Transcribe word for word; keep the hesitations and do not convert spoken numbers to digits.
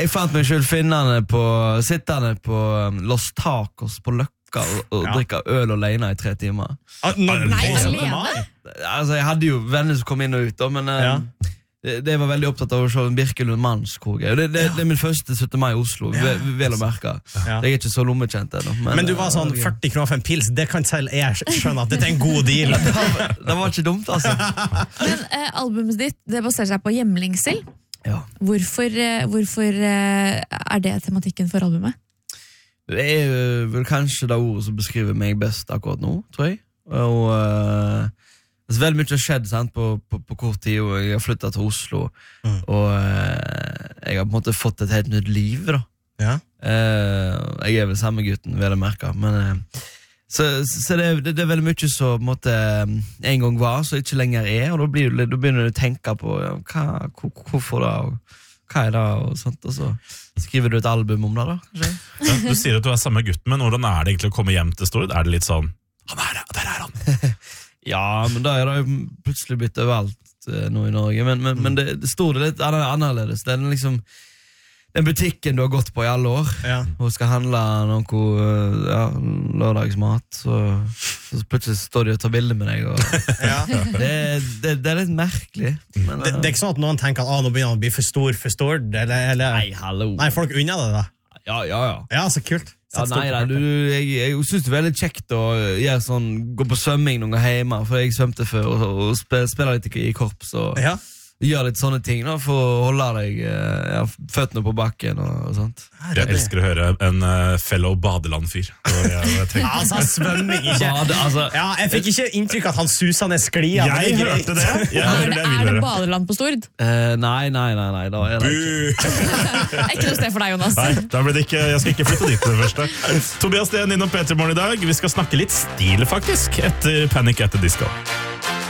jeg fant meg selv finnende på sittende på Los Tacos på Løkka og, og ja. drikke øl alene i tre timer. Ah, Nei, alene? Altså, jeg hadde jo venner som kom inn og ut da, men ja. det, det var veldig opptatt av å se Birkelund Mannskog. Det, det, ja. det er min første syttende mai i Oslo, ja. vel, vel å merke. Ja. Jeg er ikke så lommekjent ennå. Men, men du var sånn førti kroner for en pils, det kan selv jeg skjønne at dette er en god deal. det, var, det var ikke dumt, altså. Men eh, albumet ditt, det baserer seg på hjemlengsel. Ja. Hvorfor, hvorfor er det tematikken for albumet? Det er vel kanskje det ordet som beskriver meg best akkurat nå, tror jeg. Og uh, det er veldig mye har skjedd sant, på, på, på kort tid, og jeg har flyttet til Oslo, mm. og uh, jeg har på en måte fått et helt nytt liv, da. Ja. Uh, jeg er vel samme gutten, vil jeg merke, men... Uh, Så, så det, det, det er veldig mye som måtte, en gang var, så ikke lenger er, og da, blir, da begynner du å tenke på ja, hva, hvor, hvorfor da, og hva er det, og sånt, og så skriver du et album om det da, kanskje? Ja, du sier at du er samme gutten, men hvordan er det egentlig å komme hjem til Stord? Er det litt sånn, han er her, der er han. Ja, men da er det jo plutselig blitt overalt uh, nå i Norge, men, men, mm. men det, det står det litt annerledes, det er liksom... Den butikken du har gått på i alle år, ja. og skal handle noe ja, lørdagsmat, så, så plutselig står de og tar bilder med deg. Og, ja. det, det, det er litt merkelig. Men, det, det er ikke sånn at noen tenker at ah, nå begynner han å bli for stor, for stor, eller, eller... Nei, hallo. Nei, folk unner det da. Ja, ja, ja. Ja, så kult. Ja, nei, nei, du, jeg, jeg synes det er veldig kjekt å gjøre sånn, gå på svømming noen ganger hjemme, for jeg svømte før, og, og spiller litt i korps, og... Ja. Gjør litt sånne ting da, for å holde deg ja, føttene på bakken og, og sånt. Jeg elsker å høre en uh, fellow badelandfyr. Ja, altså svømming ikke. Bade, altså. Ja, jeg fikk ikke inntrykk at han susende sklia. Jeg hørte det. Jeg er, det, er det badeland på Stord? Uh, nei, nei, nei, nei, da er det ikke. Ikke noe sted for deg, Jonas. Nei, da ble det ikke, jeg skal ikke flytte dit det første. Tobias Sten innom P tre Morgen i dag. Vi skal snakke litt stil faktisk, etter Panic at the Disco.